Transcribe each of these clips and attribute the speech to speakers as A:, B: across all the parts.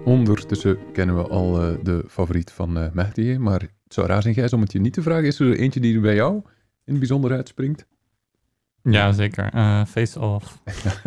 A: Ondertussen kennen we al de favoriet van Mehdi, maar het zou raar zijn, Gijs, om het je niet te vragen. Is er eentje die er bij jou in het bijzonder uitspringt?
B: Ja, zeker. Face Off.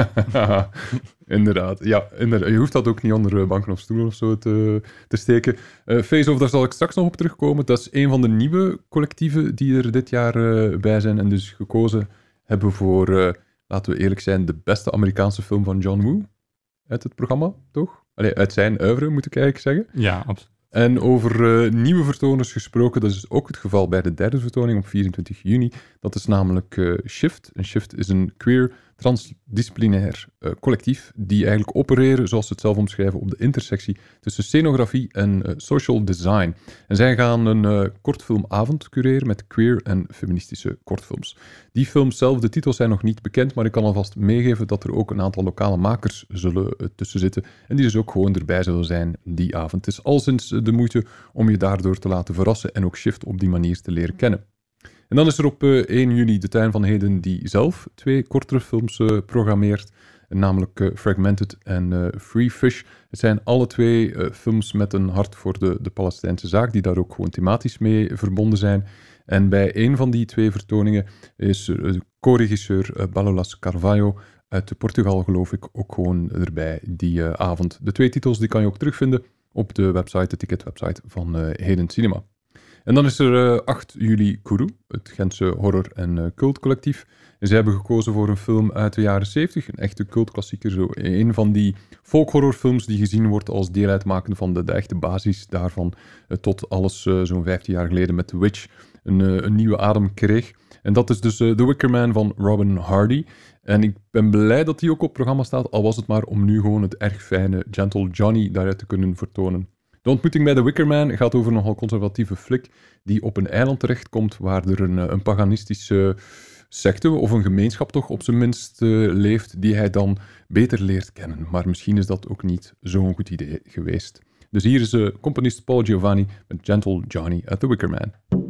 A: Inderdaad. Ja, inderdaad. Je hoeft dat ook niet onder banken of stoelen of zo te steken. Face Off, daar zal ik straks nog op terugkomen. Dat is een van de nieuwe collectieven die er dit jaar bij zijn en dus gekozen hebben voor, laten we eerlijk zijn, de beste Amerikaanse film van John Woo uit het programma, toch? Allee, uit zijn oeuvre, moet ik eigenlijk zeggen.
B: Ja, absoluut.
A: En over nieuwe vertoners gesproken, dat is ook het geval bij de derde vertoning op 24 juni. Dat is namelijk Shift. En Shift is een queer, transdisciplinair collectief die eigenlijk opereren, zoals ze het zelf omschrijven, op de intersectie tussen scenografie en social design. En zij gaan een kortfilmavond cureren met queer en feministische kortfilms. Die films zelf, de titels zijn nog niet bekend, maar ik kan alvast meegeven dat er ook een aantal lokale makers zullen tussen zitten en die dus ook gewoon erbij zullen zijn die avond. Het is alszins de moeite om je daardoor te laten verrassen en ook Shift op die manier te leren kennen. En dan is er op 1 juli de Tuin van Heden die zelf 2 kortere films programmeert, namelijk Fragmented en Free Fish. Het zijn alle 2 films met een hart voor de Palestijnse zaak, die daar ook gewoon thematisch mee verbonden zijn. En bij een van die 2 vertoningen is co-regisseur Balolas Carvalho uit Portugal, geloof ik, ook gewoon erbij die avond. De 2 titels die kan je ook terugvinden op de website, de ticketwebsite van Heden Cinema. En dan is er 8 juli Kuru, het Gentse horror- en cultcollectief. En zij hebben gekozen voor een film uit de jaren 70, een echte cultklassieker. Zo een van die folkhorrorfilms die gezien wordt als deel uitmakende van de echte basis daarvan, tot alles zo'n 15 jaar geleden met The Witch een nieuwe adem kreeg. En dat is dus The Wicker Man van Robin Hardy. En ik ben blij dat die ook op het programma staat, al was het maar om nu gewoon het erg fijne Gentle Johnny daaruit te kunnen vertonen. De ontmoeting bij The Wicker Man gaat over een nogal conservatieve flik die op een eiland terechtkomt waar er een paganistische secte of een gemeenschap toch op zijn minst leeft die hij dan beter leert kennen. Maar misschien is dat ook niet zo'n goed idee geweest. Dus hier is componist Paul Giovanni met Gentle Johnny uit The Wicker Man.